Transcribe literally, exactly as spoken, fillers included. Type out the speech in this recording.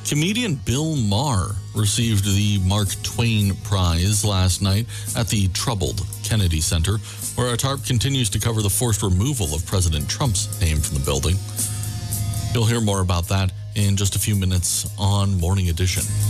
Comedian Bill Maher received the Mark Twain Prize last night at the troubled Kennedy Center, where a tarp continues to cover the forced removal of President Trump's name from the building. You'll hear more about that in just a few minutes on Morning Edition.